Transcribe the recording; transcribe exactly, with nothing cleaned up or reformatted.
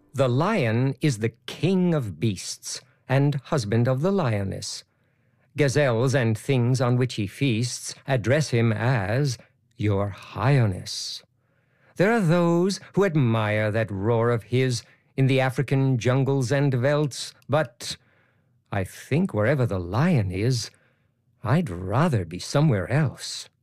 The lion is the king of beasts, and husband of the lioness. Gazelles and things on which he feasts address him as Your Highness. There are those who admire that roar of his in the African jungles and velds, but I think wherever the lion is, I'd rather be somewhere else.